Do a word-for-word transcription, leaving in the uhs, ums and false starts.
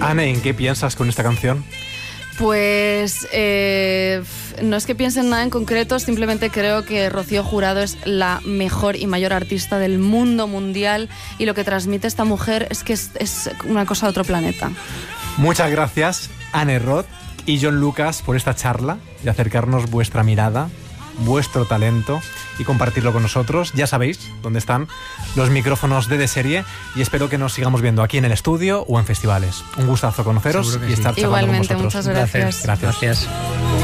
Anne, ¿en qué piensas con esta canción? Pues eh, no es que piense en nada en concreto, simplemente creo que Rocío Jurado es la mejor y mayor artista del mundo mundial, y lo que transmite esta mujer es que es, es una cosa de otro planeta. Muchas gracias, Anne Roth y John Lucas, por esta charla y acercarnos vuestra mirada, vuestro talento y compartirlo con nosotros. Ya sabéis dónde están los micrófonos de De Serie, y espero que nos sigamos viendo aquí en el estudio o en festivales. Un gustazo conoceros y sí. estar charlando Igualmente, con vosotros. muchas gracias. Gracias. Gracias.